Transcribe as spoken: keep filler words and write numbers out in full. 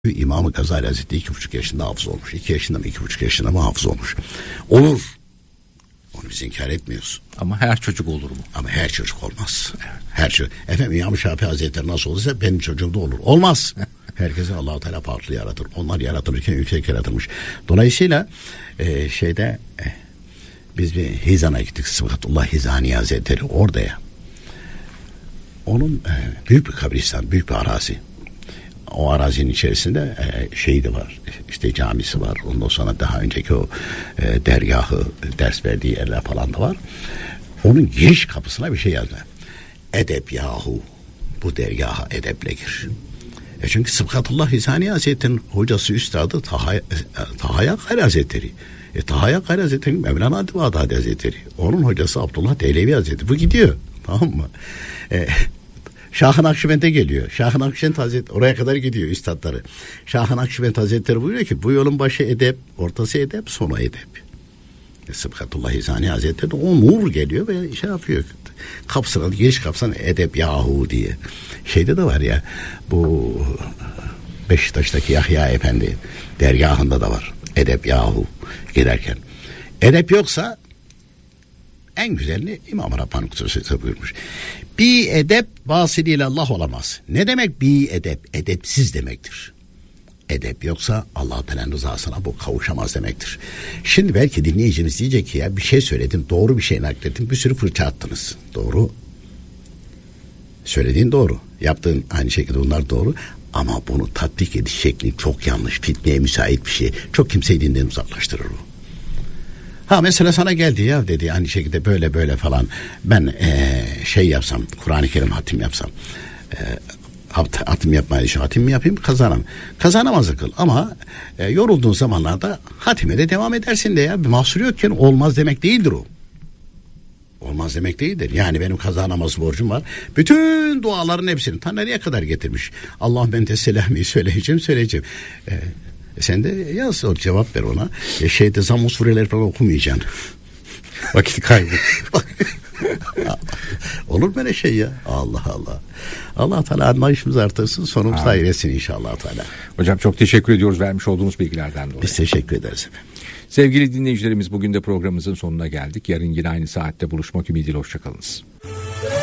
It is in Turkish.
İmam-ı Gazali Hazretleri iki buçuk yaşında hafız olmuş. iki yaşında mı iki buçuk yaşında mı hafız olmuş. Olur. Onu biz inkar etmiyoruz. Ama her çocuk olur mu? Ama her çocuk olmaz. Her çocuk. Efendim İmam-ı Şafii Hazretleri nasıl olursa benim çocuğum da olur. Olmaz. Herkese Allah-u Teala farklı yaratır. Onlar yaratılırken yüksek yaratılmış. Dolayısıyla e, şeyde e, biz bir Hizan'a gittik. Sıbgatullah Hizani Hazretleri orada ya. Onun e, büyük bir kabristan, büyük bir arazi. O arazinin içerisinde e, şeyi de var. İşte camisi var. Ondan sonra daha önceki o e, dergahı, ders verdiği yerler falan da var. Onun giriş kapısına bir şey yazıyor. Edep yahu. Bu dergaha edeple gir. E çünkü Sıbgatullah Hizani Hazretleri'nin hocası üstadı Taha, Tahaya Gayri Hazretleri. E, Tahaya Gayri Hazretleri Mevlana Bağdadi Hazretleri. Onun hocası Abdullah Dehlevi Hazretleri. Bu gidiyor. Tamam mı? E, Şah-ı Nakşibend'e geliyor. Şah-ı Nakşibend Hazretleri oraya kadar gidiyor üstadları. Şah-ı Nakşibend Hazretleri buyuruyor ki bu yolun başı edep, ortası edep, sonu edep. E, Sıbgatullah Hizani Hazretleri o nur geliyor ve şey yapıyor. Kapısına, giriş kapısına edep yahu diye. Şeyde de var ya bu Beşiktaş'taki Yahya Efendi dergahında da var. Edep yahu girerken. Edep yoksa en güzelini İmam-ı Rabbani Kudüs'e buyurmuş. Bi edep vasiliyle Allah olamaz. Ne demek bi edep? Edepsiz demektir. Edep yoksa Allah-u Teala'nın rızasına bu kavuşamaz demektir. Şimdi belki dinleyiciniz diyecek ki ya bir şey söyledim, doğru bir şey naklettim, bir sürü fırça attınız. Doğru. Söylediğin doğru. Yaptığın aynı şekilde bunlar doğru. Ama bunu tatbik ediş şekli çok yanlış. Fitneye müsait bir şey. Çok kimseyi dinden uzaklaştırır bu. Ha mesela sana geldi ya dedi aynı şekilde böyle böyle falan. Ben ee, şey yapsam, Kur'an-ı Kerim hatim yapsam. E, hatim yapmayı düşün. Hatim mi yapayım? Kazanam. Kazanamazı kıl. Ama e, yorulduğun zamanlarda hatime de devam edersin de ya. Bir mahsur yokken olmaz demek değildir o. Olmaz demek değildir. Yani benim kazanamaz borcum var. Bütün duaların hepsini ta nereye kadar getirmiş. Allah ben de selami söyleyeceğim söyleyeceğim. E, sen de yaz o cevap ver ona. E, şeyde zamm-ı sureleri falan okumayacaksın. Vakit kaybı. Olur böyle şey ya. Allah Allah. Allah Teala anlayışımızı artırsın, sonumuz hayır etsin inşallah Teala. Hocam çok teşekkür ediyoruz vermiş olduğunuz bilgilerden dolayı. Biz teşekkür ederiz efendim. Sevgili dinleyicilerimiz bugün de programımızın sonuna geldik. Yarın yine aynı saatte buluşmak ümidiyle hoşçakalınız.